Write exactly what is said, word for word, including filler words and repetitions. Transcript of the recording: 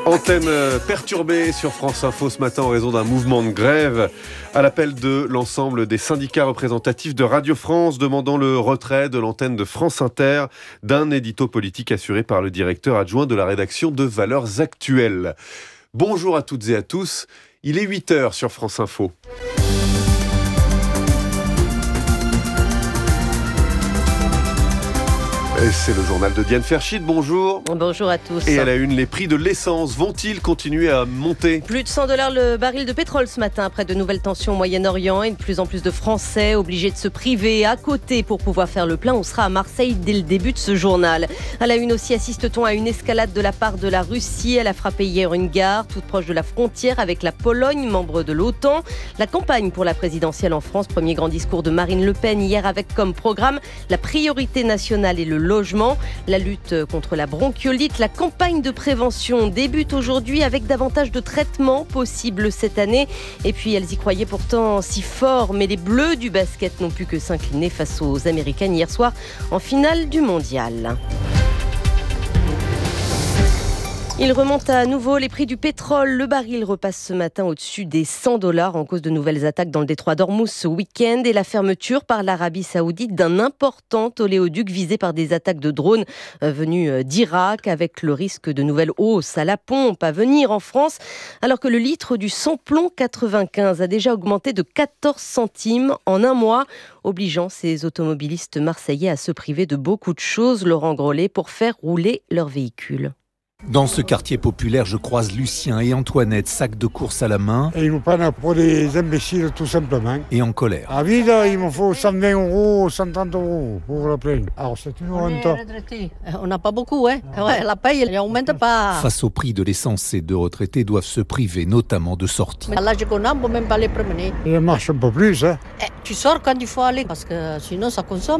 Antenne perturbée sur France Info ce matin en raison d'un mouvement de grève à l'appel de l'ensemble des syndicats représentatifs de Radio France demandant le retrait de l'antenne de France Inter d'un édito politique assuré par le directeur adjoint de la rédaction de Valeurs Actuelles. Bonjour à toutes et à tous, il est huit heures sur France Info. Et c'est le journal de Diane Ferchid, bonjour. Bonjour à tous. Et à la une, les prix de l'essence vont-ils continuer à monter ? Plus de cent dollars le baril de pétrole ce matin après de nouvelles tensions au Moyen-Orient et de plus en plus de Français obligés de se priver à côté pour pouvoir faire le plein. On sera à Marseille dès le début de ce journal. À la une aussi, assiste-t-on à une escalade de la part de la Russie. Elle a frappé hier une gare toute proche de la frontière avec la Pologne, membre de l'OTAN. La campagne pour la présidentielle en France, premier grand discours de Marine Le Pen hier avec comme programme la priorité nationale et le logement, la lutte contre la bronchiolite. La campagne de prévention débute aujourd'hui avec davantage de traitements possibles cette année. Et puis elles y croyaient pourtant si fort, mais les Bleus du basket n'ont pu que s'incliner face aux Américaines hier soir en finale du mondial. Il remonte à nouveau les prix du pétrole. Le baril repasse ce matin au-dessus des cent dollars en cause de nouvelles attaques dans le détroit d'Ormuz ce week-end et la fermeture par l'Arabie Saoudite d'un important oléoduc visé par des attaques de drones venus d'Irak avec le risque de nouvelles hausses à la pompe à venir en France alors que le litre du sans-plomb quatre-vingt-quinze a déjà augmenté de quatorze centimes en un mois, obligeant ces automobilistes marseillais à se priver de beaucoup de choses, Laurent Grollet, pour faire rouler leur véhicule. Dans ce quartier populaire, je croise Lucien et Antoinette, sac de course à la main. Et ils nous prennent pour des imbéciles tout simplement. Et en colère. À vide, il me faut cent vingt euros, cent trente euros pour la pleine. Alors c'est une honte. On est retraités. On n'a pas beaucoup, hein. Ouais, la paye, elle n'augmente pas. Face au prix de l'essence, ces deux retraités doivent se priver notamment de sorties. À l'âge qu'on a, on ne peut même pas les promener. Il marche un peu plus, hein. Eh, tu sors quand il faut aller, parce que sinon ça consomme.